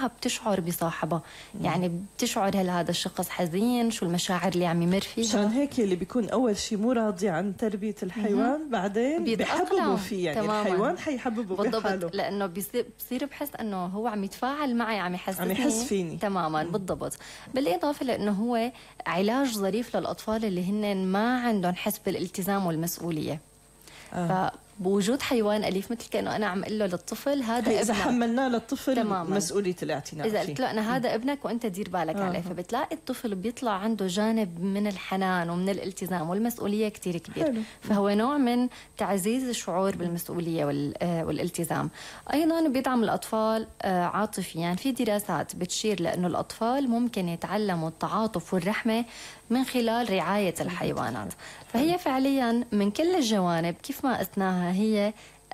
معها بتشعر بصاحبها. يعني بتشعر هل هذا الشخص حزين، شو المشاعر اللي عم يمر فيها. عشان هيك اللي بيكون أول شيء مو راضي عن تربية الحيوان بعدين بيحببوا فيه، يعني تماماً. الحيوان حيحببوا بحاله لأنه بصير بحس أنه هو عم يتفاعل معي، عم يحس فيني تماما. بالضبط. بالإضافة لأنه هو علاج ظريف للأطفال اللي هن ما عندهم حس بالالتزام والمسؤولية. فبوجود حيوان أليف مثل كأنه أنا عم أقول له للطفل هذا ابنك، إذا حملنا للطفل تماماً مسؤولية الاعتناء إذا قلت له أنا هذا ابنك وأنت دير بالك عليه، فبتلاقي الطفل بيطلع عنده جانب من الحنان ومن الالتزام والمسؤولية كتير كبير. حلو. فهو نوع من تعزيز الشعور بالمسؤولية والالتزام. أيضا بيدعم الأطفال عاطفيا. في دراسات بتشير لأنه الأطفال ممكن يتعلموا التعاطف والرحمة من خلال رعاية الحيوانات. فهي فعليا من كل الجوانب كيف ما قسناها هي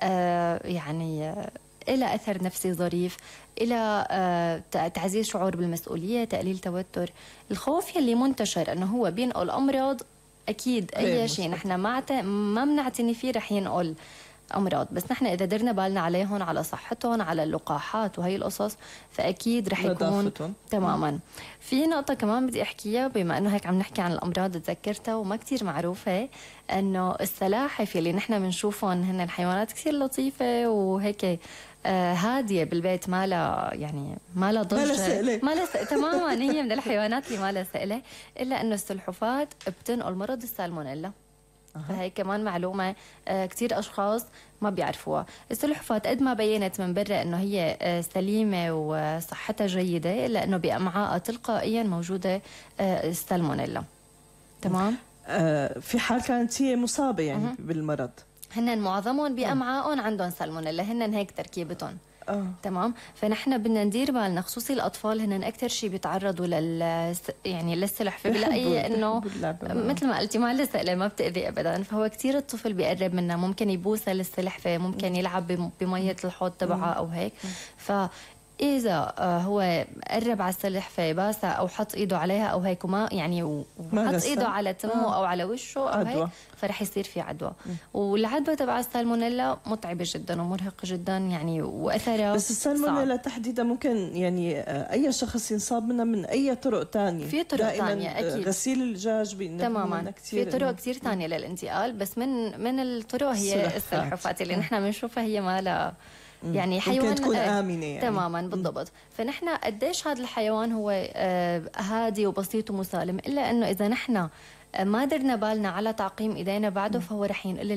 يعني إلى أثر نفسي ظريف، إلى تعزيز شعور بالمسؤولية، تقليل توتر. الخوف يلي منتشر أنه هو بينقل أمراض، أكيد أي شيء نحن ما بنعتني فيه رح ينقل أمراض، بس نحن إذا درنا بالنا عليهم، على صحتهم، على اللقاحات وهي القصص، فأكيد رح يكون تماما. في نقطة كمان بدي أحكيها بما أنه هيك عم نحكي عن الأمراض، تذكرتها وما كتير معروفة، أنه السلاحف اللي نحن بنشوفهم هن الحيوانات كتير لطيفة وهيك هادية بالبيت، ما لها ضجة، ما لها تماما. هي من الحيوانات اللي ما لها سئلة، إلا أنه السلحفات بتنقل مرض السالمونيلا. فهي كمان معلومة كتير أشخاص ما بيعرفوها. السلحفات قد ما بينت من برا أنه هي سليمة وصحتها جيدة، إلا أنه بأمعاء تلقائيا موجودة السالمونيلا. تمام. في حال كانت هي مصابة يعني بالمرض، هن معظمهم بأمعائهم عندهم سالمونيلا، هن هيك تركيبتهم. تمام. فنحن بدنا ندير بالنا، خصوصي الاطفال هن اكثر شيء بيتعرضوا يعني للسلحفه. بلاقي انه مثل ما قلتي ما لها سئله، ما بتاذي ابدا. فهو كثير الطفل بيقرب منها، ممكن يبوسها للسلحفه، ممكن يلعب بميه الحوض تبعها او هيك. إذا هو قرب على السلحفة باسها أو حط إيده عليها أو هيك وما يعني وحط إيده على تمه أو على وشه أو هيك، فرح يصير في عدوى. والعدوى تبع السالمونيلا متعبة جدا ومرهقة جدا يعني، وأثرها بس السالمونيلا تحديدا ممكن يعني أي شخص ينصاب منها من أي طرق تانية. في طرق تانية أكيد، غسيل الدجاج تماما. في طرق كتير تانية للانتقال، بس من الطرق هي السلحفات اللي نحن بنشوفها هي ما لها يعني حيوان ممكن تكون آمنة يعني. تماما. بالضبط. فنحن قديش هذا الحيوان هو هادي وبسيط ومسالم، إلا أنه إذا نحن ما درنا بالنا على تعقيم إيدينا بعده، فهو رح ينقل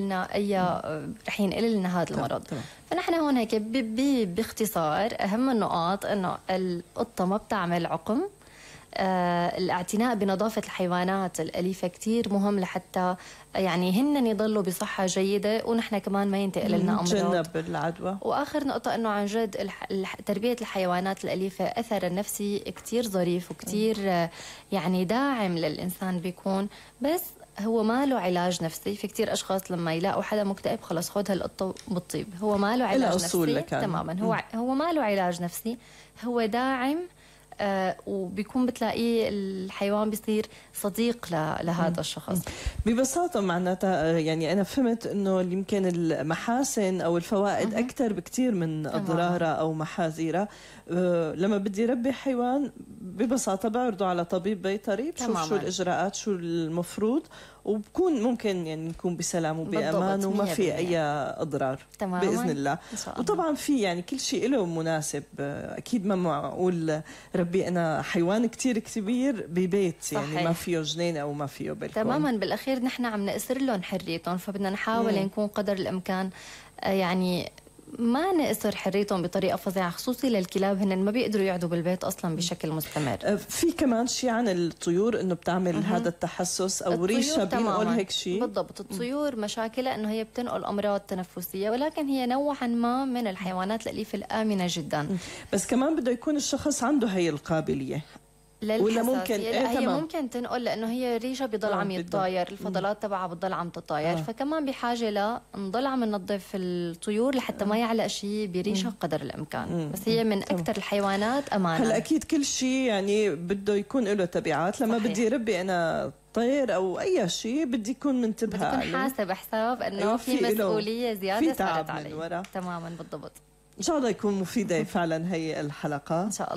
لنا هذا المرض. فنحن هون هيك باختصار أهم النقاط أنه القطة ما بتعمل عقم. الاعتناء بنظافة الحيوانات الأليفة كتير مهم لحتى يعني هن يضلوا بصحة جيدة، ونحن كمان ما ينتقل لنا أمراض، نتجنب العدوى. وآخر نقطة أنه عن جد تربية الحيوانات الأليفة أثر النفسي كتير ظريف وكتير يعني داعم للإنسان بيكون، بس هو ما له علاج نفسي. في كتير أشخاص لما يلاقوا حدا مكتئب خلص خد هالقطة بتطيب، هو ما له علاج نفسي تماما. هو ما له علاج نفسي، هو داعم. وبيكون بتلاقيه الحيوان بيصير صديق لهذا الشخص. ببساطة معناتها يعني أنا فهمت إنه يمكن المحاسن أو الفوائد أكثر بكتير من أضرارها أو محاذيرها. لما بدي ربي حيوان ببساطة بعرضه على طبيب بيطري، بشوف شو الإجراءات، شو المفروض، وبكون ممكن يعني نكون بسلام وبأمان وما في أي أضرار بإذن الله. وطبعا في يعني كل شيء له مناسب. أكيد ما معقول ربي أنا حيوان كتير كبير ببيت يعني ما فيه جنينة أو ما فيه بالكون. تماما. بالأخير نحن عم نأسر لهم حريتهم، فبدنا نحاول نكون قدر الإمكان يعني ما نأسر حريتهم بطريقة فظيعة، خصوصي للكلاب هن ما بيقدروا يقعدوا بالبيت أصلا بشكل مستمر. في كمان شيء عن الطيور إنه بتعمل هذا التحسس أو ريشة بينقل هيك شيء. بالضبط. الطيور مشاكلها إنه هي بتنقل أمراض تنفسية، ولكن هي نوعا ما من الحيوانات الأليفة الآمنة جدا. بس كمان بده يكون الشخص عنده هي القابلية، ولا ممكن هي ممكن تنقل لانه هي ريشه بضل عم يتطاير، الفضلات تبعها بتضل عم تطاير. فكمان بحاجه نضل عم ننظف الطيور لحتى ما يعلق شيء بريشه قدر الامكان. بس هي من اكثر الحيوانات امانه. هلا اكيد كل شيء يعني بده يكون له تبعات. لما بدي ربي انا طير او اي شيء بدي يكون منتبهه عليه، بدي حاسب حساب انه في مسؤوليه زياده صارت علي. تماما. بالضبط. ان شاء الله يكون مفيده فعلا هي الحلقه. ان شاء الله.